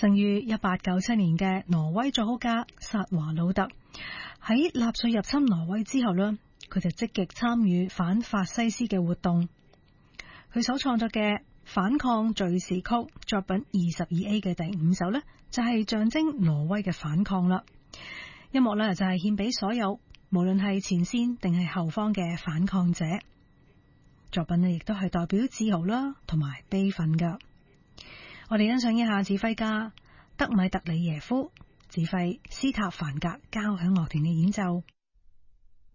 生於1897年嘅挪威作曲家薩華魯特，喺納粹入侵挪威之後呢，佢就積極參與反法西斯嘅活動。佢所創作嘅反抗敘事曲作品22A嘅第5首呢，就係象徵挪威嘅反抗啦。音樂呢，就係獻俾所有無論係前線定係後方嘅反抗者。作品呢，亦都係代表自豪啦同埋悲憤噶。我哋欣賞一下指揮家德米特里耶夫指揮斯塔凡格交響樂團嘅演奏。